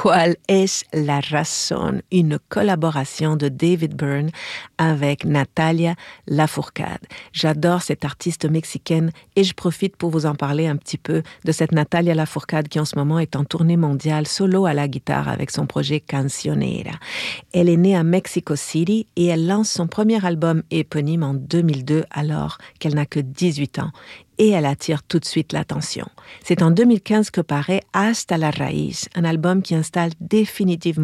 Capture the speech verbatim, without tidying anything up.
¿Cuál es la razón? Une collaboration de David Byrne avec Natalia Lafourcade. J'adore cette artiste mexicaine et je profite pour vous en parler un petit peu de cette Natalia Lafourcade qui en ce moment est en tournée mondiale solo à la guitare avec son projet Cancionera. Elle est née à Mexico City et elle lance son premier album éponyme en deux mille deux alors qu'elle n'a que dix-huit ans. Et elle attire tout de suite l'attention. C'est en deux mille quinze que paraît Hasta la Raíz, un album qui installe définitivement